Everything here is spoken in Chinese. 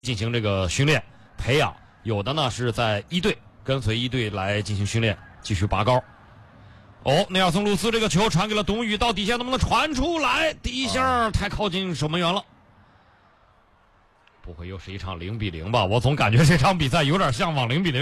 进行这个训练培养，有的呢是在一队跟随一队来进行训练，继续拔高。内尔松·鲁斯这个球传给了董宇，到底下能不能传出来？第一下太靠近守门员了。不会又是一场0-0吧？我总感觉这场比赛有点像往0-0